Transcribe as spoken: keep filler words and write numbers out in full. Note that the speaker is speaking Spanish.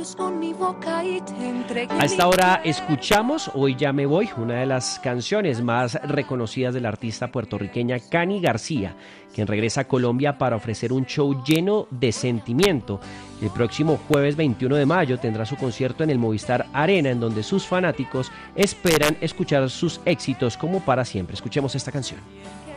A esta hora escuchamos Hoy Ya Me Voy, una de las canciones más reconocidas de la artista puertorriqueña Cani García, quien regresa a Colombia para ofrecer un show lleno de sentimiento. El próximo jueves veintiuno de mayo tendrá su concierto en el Movistar Arena, en donde sus fanáticos esperan escuchar sus éxitos como para siempre. Escuchemos esta canción.